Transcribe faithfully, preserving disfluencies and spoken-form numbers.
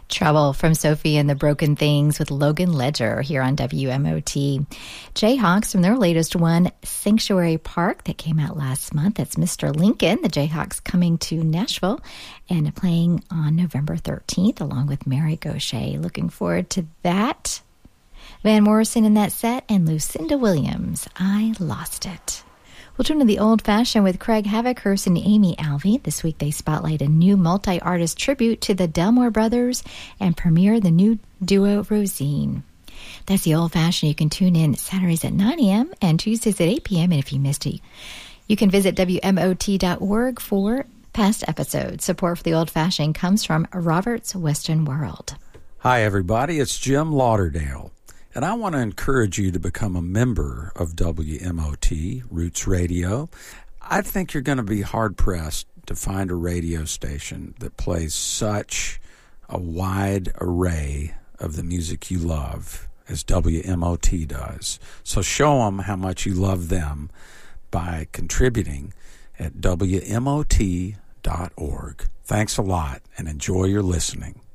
Trouble from Sophie and the Broken Things with Logan Ledger here on W M O T. Jayhawks from their latest one, Sanctuary Park, that came out last month. That's Mister Lincoln. The Jayhawks coming to Nashville and playing on November thirteenth along with Mary Gauthier. Looking forward to that. Van Morrison in that set and Lucinda Williams, I Lost It. We'll turn to the old-fashioned with Craig Havikhurst and Amy Alvey. This week they spotlight a new multi-artist tribute to the Delmore Brothers and premiere the new duo Rosine. That's the old-fashioned. You can tune in Saturdays at nine a.m. and Tuesdays at eight p.m. And if you missed it, you can visit W M O T dot org for past episodes. Support for the old-fashioned comes from Robert's Western World. Hi, everybody. It's Jim Lauderdale. And I want to encourage you to become a member of W M O T, Roots Radio. I think you're going to be hard-pressed to find a radio station that plays such a wide array of the music you love as W M O T does. So show them how much you love them by contributing at W M O T dot org. Thanks a lot, and enjoy your listening.